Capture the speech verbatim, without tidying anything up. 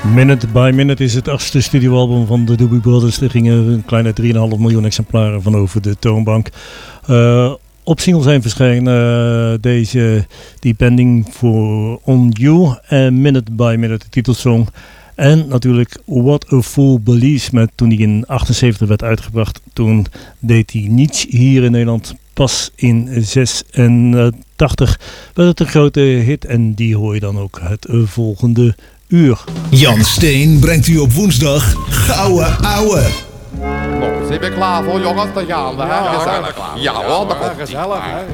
Minute by Minute is het achtste studioalbum van de Doobie Brothers. Er gingen een kleine drie komma vijf miljoen exemplaren van over de toonbank. Uh, op single zijn verschenen uh, deze Depending for On You en Minute by Minute de titelsong. En natuurlijk What a Fool Believes, met toen die in achtenzeventig werd uitgebracht. Toen deed hij niets hier in Nederland. Pas in zesentachtig werd het een grote hit en die hoor je dan ook het uh, volgende uur. Jan Steen brengt u op woensdag Gouden Ouwe. Nou, zijn we klaar voor jongens? Dan gaan we. Ja, gezellig. Ja hoor, dat komt. Gezellig, hè?